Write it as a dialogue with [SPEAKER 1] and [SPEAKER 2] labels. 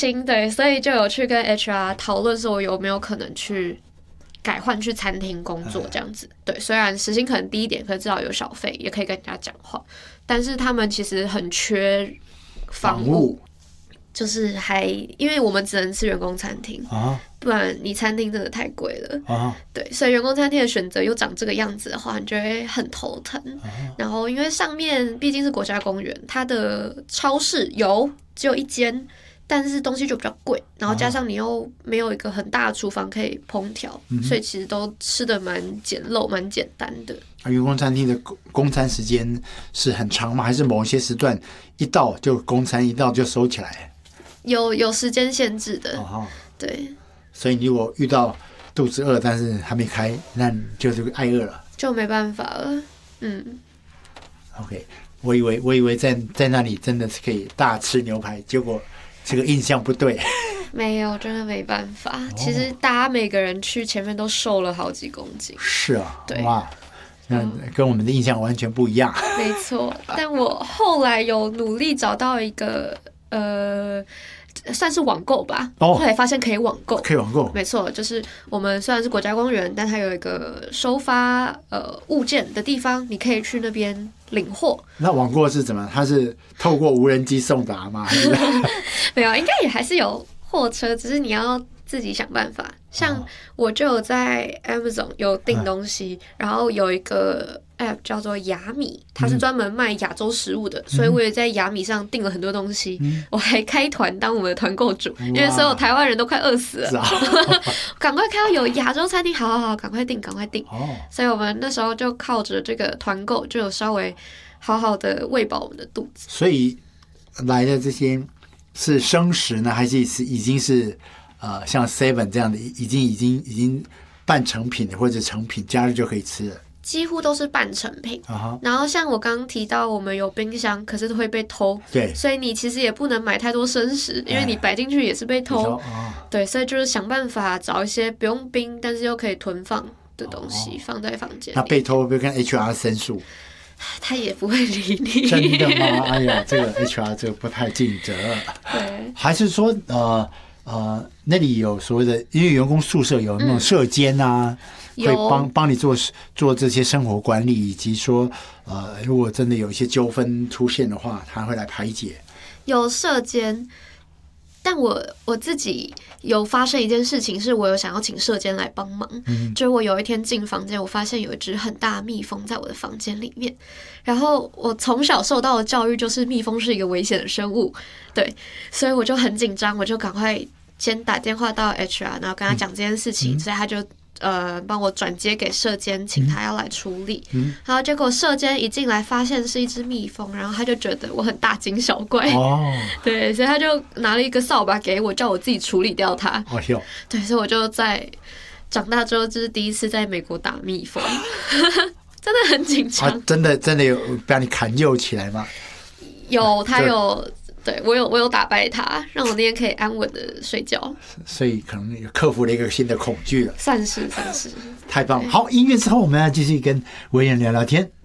[SPEAKER 1] 薪，对，所以就有去跟 HR 讨论说有没有可能去改换去餐厅工作这样子。对，虽然时薪可能低一点，可是至少有小费，也可以跟人家讲话。但是他们其实很缺房务，就是因为我们只能吃员工餐厅不然你餐厅真的太贵了对，所以员工餐厅的选择又长这个样子的话，你就会很头疼然后因为上面毕竟是国家公园，它的超市只有一间，但是东西就比较贵，然后加上你又没有一个很大的厨房可以烹调所以其实都吃的蛮简陋蛮简单的。
[SPEAKER 2] 员工餐厅的供餐时间是很长吗？还是某一些时段一到就供餐，一到就收起来？
[SPEAKER 1] 有时间限制的对，
[SPEAKER 2] 所以你如果遇到肚子饿但是还没开，那就是挨饿了，就
[SPEAKER 1] 没办法了。
[SPEAKER 2] OK， 我以为在那里真的是可以大吃牛排，结果这个印象不对。
[SPEAKER 1] 没有，真的没办法。其实大家每个人去前面都瘦了好几公斤。
[SPEAKER 2] 是啊，
[SPEAKER 1] 对，
[SPEAKER 2] 哇，那跟我们的印象完全不一样。
[SPEAKER 1] 没错，但我后来有努力找到一个算是网购吧后来发现可以网购，没错，就是我们虽然是国家公园，但它有一个收发物件的地方，你可以去那边领货。
[SPEAKER 2] 那网购是怎么？它是透过无人机送达吗？
[SPEAKER 1] 没有，应该也还是有货车，只是你要自己想办法。像我就有在 Amazon 有订东西然后有一个 app 叫做雅米，它是专门卖亚洲食物的所以我也在雅米上订了很多东西我还开团当我们的团购主因为所有台湾人都快饿死了赶快看到有亚洲餐厅好赶快订所以我们那时候就靠着这个团购就有稍微好好的喂饱我们的肚子。
[SPEAKER 2] 所以来的这些是生食呢，还是已经是像 Seven 这样的已经半成品的或者成品加热就可以吃了？
[SPEAKER 1] 几乎都是半成品然后像我刚刚提到我们有冰箱，可是会被偷，
[SPEAKER 2] 对，
[SPEAKER 1] 所以你其实也不能买太多生食因为你摆进去也是被偷对，所以就是想办法找一些不用冰但是又可以囤放的东西放在房间里。
[SPEAKER 2] 那被偷会不会跟 HR 申诉？
[SPEAKER 1] 他也不会理你。
[SPEAKER 2] 真的吗？哎呀，这个 HR 这个不太尽责。
[SPEAKER 1] 对，
[SPEAKER 2] 还是说那里有所谓的，因为员工宿舍有那种舍监啊，会帮你做这些生活管理，以及说如果真的有一些纠纷出现的话，他会来排解。
[SPEAKER 1] 有舍监，但我自己有发生一件事情，是我有想要请舍监来帮忙就是我有一天进房间，我发现有一只很大的蜜蜂在我的房间里面，然后我从小受到的教育就是蜜蜂是一个危险的生物，对，所以我就很紧张，我就赶快先打电话到 HR 然后跟他讲这件事情所以他就帮我转接给舍监，请他要来处理然后结果舍监一进来发现是一只蜜蜂，然后他就觉得我很大惊小怪对，所以他就拿了一个扫把给我，叫我自己处理掉它对，所以我就在长大之后就是第一次在美国打蜜蜂真的很紧张
[SPEAKER 2] 真的有把你砍救起来吗？
[SPEAKER 1] 有，他有对，我有打败他，让我那天可以安稳的睡觉，
[SPEAKER 2] 所以可能克服了一个新的恐惧了，
[SPEAKER 1] 算是
[SPEAKER 2] 太棒了。好，音乐之后我们要继续跟维仁聊聊天。